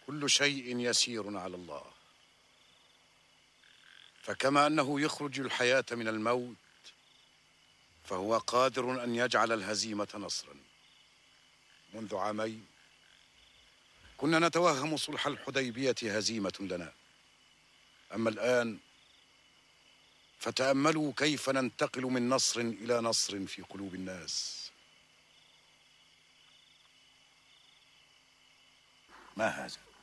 كل شيء يسير على الله، فكما أنه يخرج الحياة من الموت فهو قادر أن يجعل الهزيمة نصرا. منذ عامين كنا نتوهم صلح الحديبية هزيمة لنا، أما الآن فتأملوا كيف ننتقل من نصر إلى نصر في قلوب الناس. ما هذا؟